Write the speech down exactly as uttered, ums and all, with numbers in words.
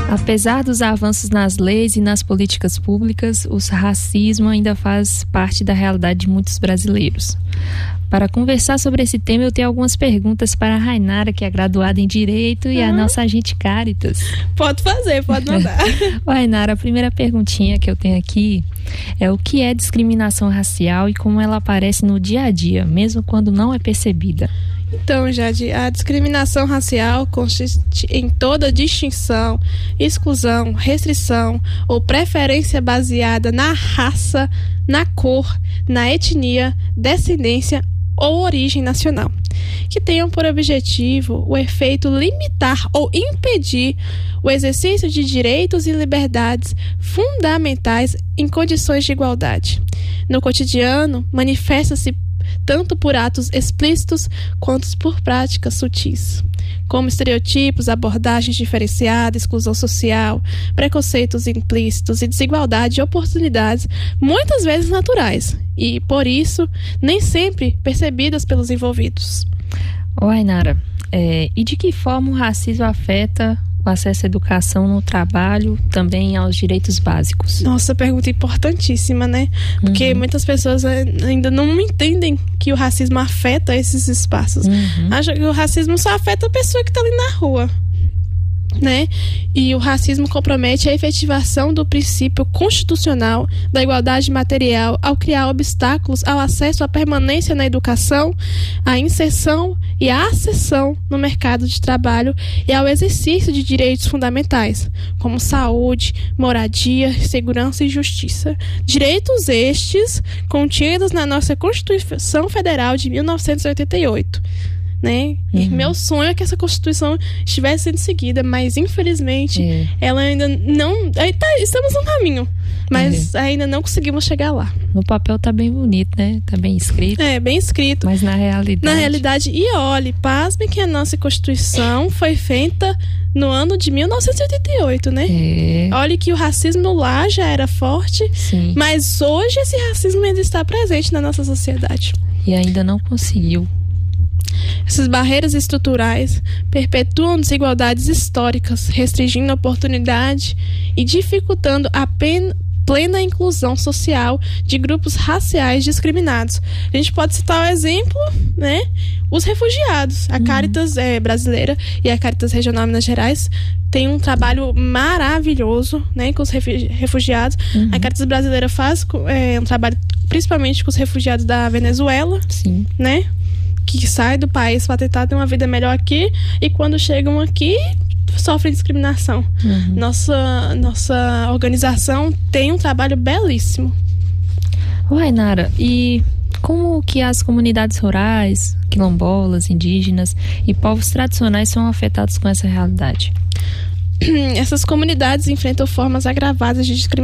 Apesar dos avanços nas leis e nas políticas públicas, o racismo ainda faz parte da realidade de muitos brasileiros. Para conversar sobre esse tema, eu tenho algumas perguntas para a Rainara, que é graduada em Direito, e ah. a nossa agente Caritas. Pode fazer, pode mandar. Ô, Rainara, a primeira perguntinha que eu tenho aqui é o que é discriminação racial e como ela aparece no dia a dia, mesmo quando não é percebida. Então, Jade, a discriminação racial consiste em toda distinção, exclusão, restrição ou preferência baseada na raça, na cor, na etnia, descendência ou origem nacional, que tenham por objetivo o efeito limitar ou impedir o exercício de direitos e liberdades fundamentais em condições de igualdade. No cotidiano, manifesta-se tanto por atos explícitos quanto por práticas sutis, como estereotipos, abordagens diferenciadas, exclusão social, preconceitos implícitos e desigualdade de oportunidades, muitas vezes naturais, e, por isso, nem sempre percebidas pelos envolvidos. Ô, Rainara, é, e de que forma o racismo afeta o acesso à educação no trabalho, também aos direitos básicos? Nossa, pergunta importantíssima, né? Porque uhum. muitas pessoas ainda não entendem que o racismo afeta esses espaços. Uhum. Acham que o racismo só afeta a pessoa que está ali na rua, né? E o racismo compromete a efetivação do princípio constitucional da igualdade material ao criar obstáculos ao acesso à permanência na educação, à inserção e à acessão no mercado de trabalho e ao exercício de direitos fundamentais, como saúde, moradia, segurança e justiça. Direitos estes contidos na nossa Constituição Federal de mil novecentos e oitenta e oito. Né? Uhum. E meu sonho é que essa Constituição estivesse sendo seguida, mas infelizmente é. ela ainda não... Aí tá, estamos no caminho, mas é. ainda não conseguimos chegar lá. No papel tá bem bonito, né? Tá bem escrito. É, bem escrito. Mas na realidade... Na realidade, e olhe, pasme que a nossa Constituição foi feita no ano de mil novecentos e oitenta e oito, né? É. Olhe que o racismo lá já era forte, Sim. mas hoje esse racismo ainda está presente na nossa sociedade. E ainda não conseguiu. Essas barreiras estruturais perpetuam desigualdades históricas, restringindo a oportunidade e dificultando a pen- plena inclusão social de grupos raciais discriminados. A gente pode citar o exemplo, né? Os refugiados. A Caritas uhum. é, brasileira e a Caritas Regional Minas Gerais tem um trabalho maravilhoso, né, com os refugiados. Uhum. A Caritas brasileira faz é, um trabalho principalmente com os refugiados da Venezuela, Sim. né? Que saem do país para tentar ter uma vida melhor aqui e quando chegam aqui sofrem discriminação. Uhum. Nossa, nossa organização tem um trabalho belíssimo. Ô, Rainara, e como que as comunidades rurais, quilombolas, indígenas e povos tradicionais são afetados com essa realidade? Essas comunidades enfrentam formas agravadas de discriminação